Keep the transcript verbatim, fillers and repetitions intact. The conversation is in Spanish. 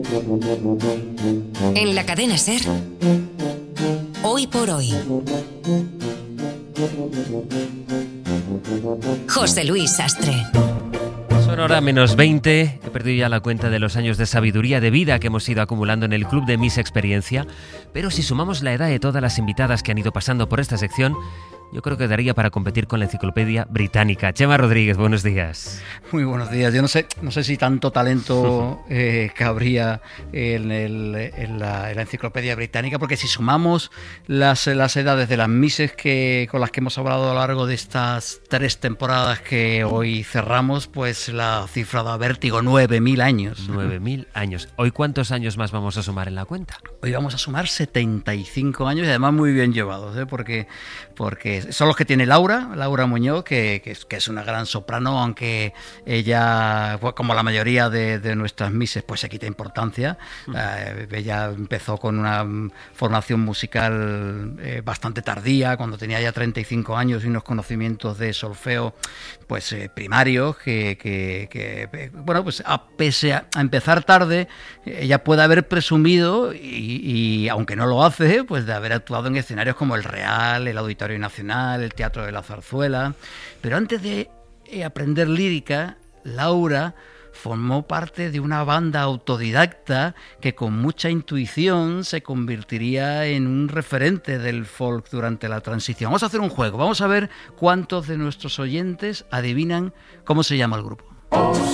En la cadena SER, Hoy por Hoy. José Luis Sastre. Son ahora menos veinte, he perdido ya la cuenta de los años de sabiduría de vida que hemos ido acumulando en el Club de Miss Experiencia, pero si sumamos la edad de todas las invitadas que han ido pasando por esta sección, yo creo que daría para competir con la Enciclopedia Británica. Chema Rodríguez, buenos días. Muy buenos días. Yo no sé, no sé si tanto talento eh, cabría en, el, en, la, en la Enciclopedia Británica, porque si sumamos las, las edades de las Misses que, con las que hemos hablado a lo largo de estas tres temporadas que hoy cerramos, pues la cifra da vértigo, nueve mil años. nueve mil años. ¿Hoy cuántos años más vamos a sumar en la cuenta? Hoy vamos a sumar setenta y cinco años y además muy bien llevados, ¿eh? porque, porque son los que tiene Laura, Laura Muñoz, que, que, que es una gran soprano, aunque ella, pues, como la mayoría de, de nuestras Misses, pues se quita importancia. Uh-huh. Eh, ella empezó con una formación musical eh, bastante tardía, cuando tenía ya treinta y cinco años y unos conocimientos de solfeo pues eh, primarios, que, que, que, bueno, pues a, pese a, a empezar tarde, ella puede haber presumido, y, y aunque no lo hace, pues de haber actuado en escenarios como el Real, el Auditorio Nacional, el Teatro de la Zarzuela. Pero antes de eh, aprender lírica, Laura formó parte de una banda autodidacta que con mucha intuición se convertiría en un referente del folk durante la transición. Vamos a hacer un juego, vamos a ver cuántos de nuestros oyentes adivinan cómo se llama el grupo.